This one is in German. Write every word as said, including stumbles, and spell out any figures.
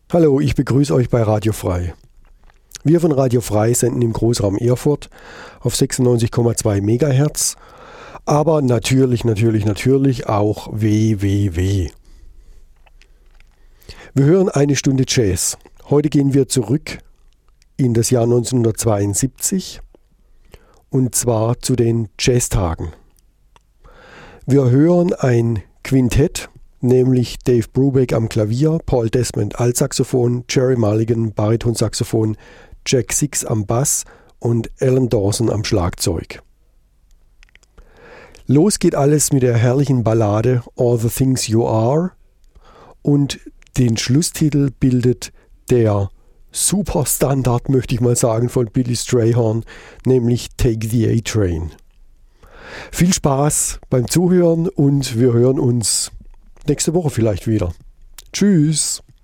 Hallo, ich begrüße euch bei Radio Frei. Wir von Radio Frei senden im Großraum Erfurt auf sechsundneunzig Komma zwei Megahertz, aber natürlich, natürlich, natürlich auch W W W. Wir hören eine Stunde Jazz. Heute gehen wir zurück in das Jahr neunzehnhundertzweiundsiebzig und zwar zu den Jazztagen. Wir hören ein Quintett, nämlich Dave Brubeck am Klavier, Paul Desmond Altsaxophon, Jerry Mulligan Baritonsaxophon, Jack Six am Bass und Alan Dawson am Schlagzeug. Los geht alles mit der herrlichen Ballade All the Things You Are und den Schlusstitel bildet der Superstandard, möchte ich mal sagen, von Billy Strayhorn, nämlich Take the A-Train. Viel Spaß beim Zuhören und wir hören uns nächste Woche vielleicht wieder. Tschüss!